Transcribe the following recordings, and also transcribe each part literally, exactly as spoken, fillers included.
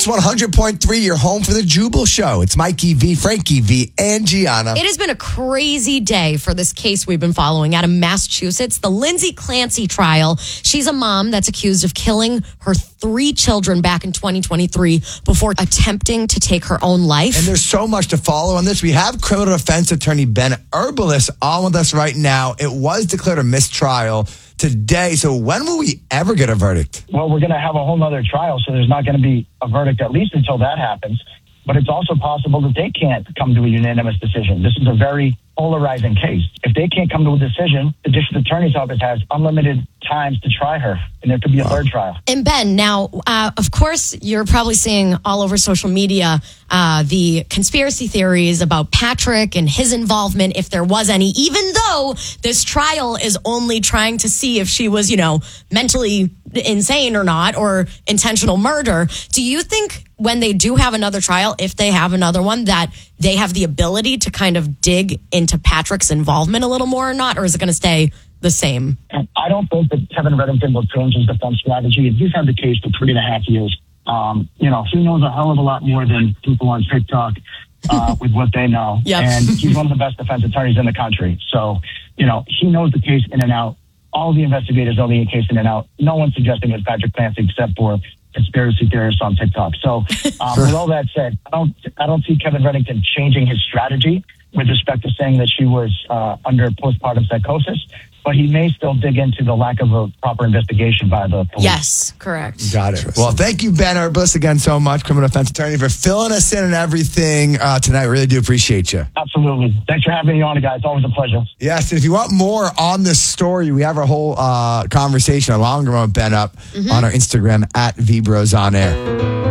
Hits one hundred point three, your home for the Jubal Show. It's Mikey V, Frankie V, and Gianna. It has been a crazy day for this case we've been following out of Massachusetts, the Lindsay Clancy trial. She's a mom that's accused of killing her three children back in twenty twenty-three before attempting to take her own life. And there's so much to follow on this. We have criminal defense attorney Ben Herbalist on with us right now. It was declared a mistrial today. So when will we ever get a verdict? Well, we're going to have a whole other trial, so there's not going to be a verdict at least until that happens. But it's also possible that they can't come to a unanimous decision. This is a very polarizing case. If they can't come to a decision, the district attorney's office has unlimited times to try her, and there could be a wow. third trial. And Ben, now, uh, of course, you're probably seeing all over social media uh, the conspiracy theories about Patrick and his involvement, if there was any, even though this trial is only trying to see if she was, you know, mentally insane or not, or intentional murder. Do you think when they do have another trial, if they have another one, that they have the ability to kind of dig into Patrick's involvement a little more or not? Or is it going to stay the same? I don't think that Kevin Reddington will change his defense strategy. He's had the case for three and a half years. Um, you know, he knows a hell of a lot more than people on TikTok uh, with what they know. Yep. And he's one of the best defense attorneys in the country. So, you know, he knows the case in and out. All the investigators know the case in and out. No one's suggesting it's Patrick Clancy except for conspiracy theorists on TikTok. So um, with all that said, I don't, I don't see Kevin Reddington changing his strategy with respect to saying that she was uh, under postpartum psychosis, but he may still dig into the lack of a proper investigation by the police. Yes, correct. Got it. Well, thank you, Ben Herbalist, again so much, criminal defense attorney, for filling us in and everything uh, tonight. Really do appreciate you. Absolutely. Thanks for having me on, guys. It's always a pleasure. Yes, and if you want more on this story, we have our whole uh, conversation, a longer one with Ben up mm-hmm. on our Instagram at VBrosOnAir.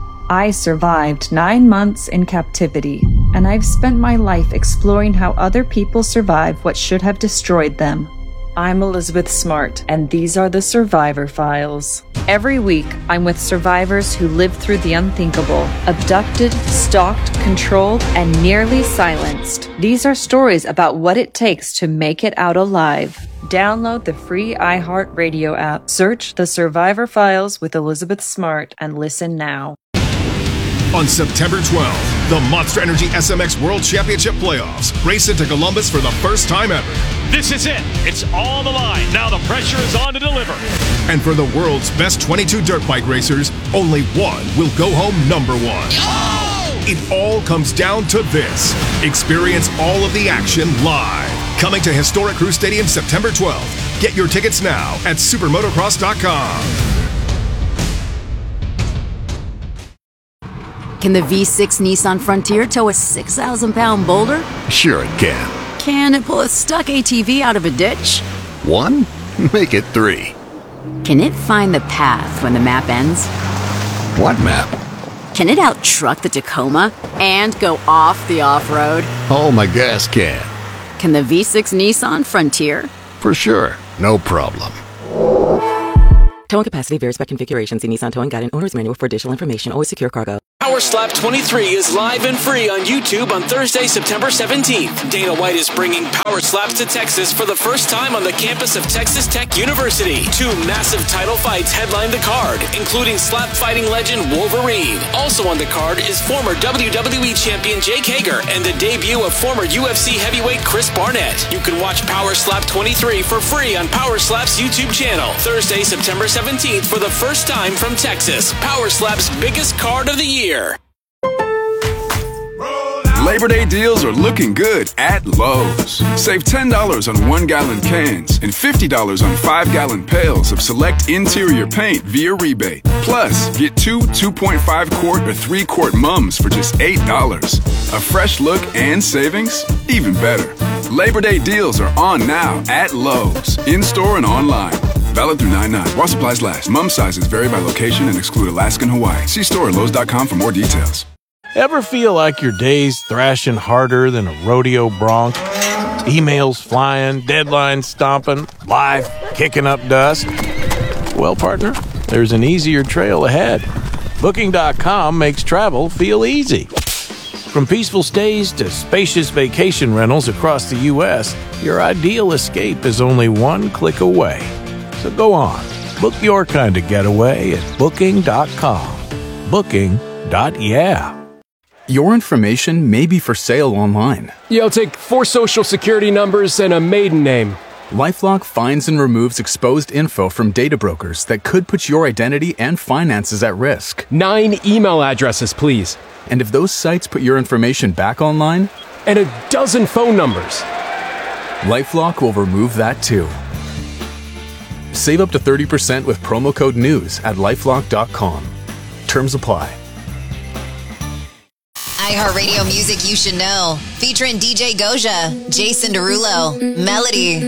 I survived nine months in captivity, and I've spent my life exploring how other people survive what should have destroyed them. I'm Elizabeth Smart, and these are the Survivor Files. Every week, I'm with survivors who lived through the unthinkable, abducted, stalked, controlled, and nearly silenced. These are stories about what it takes to make it out alive. Download the free iHeartRadio app, search The Survivor Files with Elizabeth Smart, and listen now. On September twelfth, the Monster Energy S M X World Championship Playoffs race into Columbus for the first time ever. This is it. It's on the line. Now the pressure is on to deliver. And for the world's best twenty-two dirt bike racers, only one will go home number one. Oh! It all comes down to this. Experience all of the action live. Coming to historic Crew Stadium September twelfth. Get your tickets now at supermotocross dot com. Can the V six Nissan Frontier tow a six thousand pound boulder? Sure it can. Can it pull a stuck A T V out of a ditch? One? Make it three. Can it find the path when the map ends? What map? Can it out-truck the Tacoma and go off the off-road? Oh, my gas can. Can the V six Nissan Frontier? For sure. No problem. Towing capacity varies by configuration. See Nissan Towing Guide and Owner's Manual for additional information. Always secure cargo. Power Slap twenty-three is live and free on YouTube on Thursday, September seventeenth. Dana White is bringing Power Slaps to Texas for the first time on the campus of Texas Tech University. Two massive title fights headline the card, including slap fighting legend Wolverine. Also on the card is former W W E champion Jake Hager and the debut of former U F C heavyweight Chris Barnett. You can watch Power Slap twenty-three for free on Power Slap's YouTube channel. Thursday, September seventeenth for the first time from Texas. Power Slap's biggest card of the year. Labor Day deals are looking good at Lowe's. Save ten dollars on one-gallon cans and fifty dollars on five-gallon pails of select interior paint via rebate. Plus, get two two point five quart or three quart mums for just eight dollars. A fresh look and savings? Even better. Labor Day deals are on now at Lowe's, in-store and online. Valid through nine nine. While supplies last. Mum sizes vary by location and exclude Alaska and Hawaii. See store at Lowe's dot com for more details. Ever feel like your day's thrashing harder than a rodeo bronc? Emails flying, deadlines stomping, life kicking up dust? Well, partner, there's an easier trail ahead. Booking dot com makes travel feel easy. From peaceful stays to spacious vacation rentals across the U S, your ideal escape is only one click away. So go on, book your kind of getaway at Booking dot com. booking dot yeah. Your information may be for sale online. Yeah, I'll take four social security numbers and a maiden name. LifeLock finds and removes exposed info from data brokers that could put your identity and finances at risk. Nine email addresses, please. And if those sites put your information back online? And a dozen phone numbers. LifeLock will remove that too. Save up to thirty percent with promo code NEWS at lifelock dot com. Terms apply. iHeartRadio music you should know. Featuring D J Goja, Jason Derulo, Melody,